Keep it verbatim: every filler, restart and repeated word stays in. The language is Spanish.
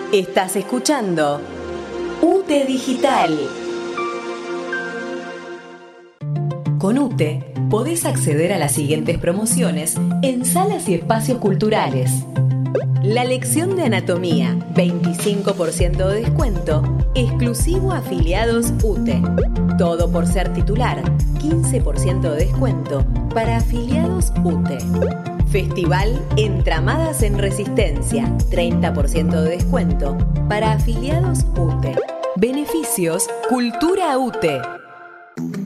Estás escuchando UTE Digital. Con UTE podés acceder a las siguientes promociones en salas y espacios culturales. La lección de anatomía, veinticinco por ciento de descuento, exclusivo a afiliados UTE. Todo por ser titular, quince por ciento de descuento para afiliados UTE. Festival Entramadas en Resistencia, treinta por ciento de descuento para afiliados UTE. Beneficios Cultura UTE.